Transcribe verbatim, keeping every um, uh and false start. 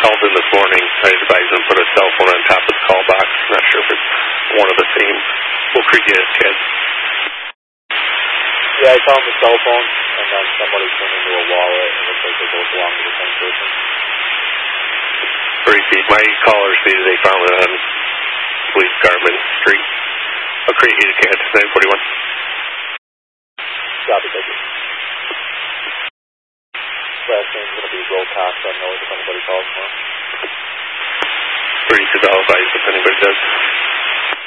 called in this morning. I advised him to put a cell phone on top of the call box. Not sure if it's one of the same Oak Creek kids. Yeah, I found the cell phone, and then somebody turned into a wallet, and it looks like they both belong to the same person. Repeat, my caller stated they found it on, I believe, Garmin Street. Oak Creek kid, nine forty-one. Copy, thank you. Last name's going to be Will Cox. I know if anybody calls for him. thirty-two dollars if anybody does.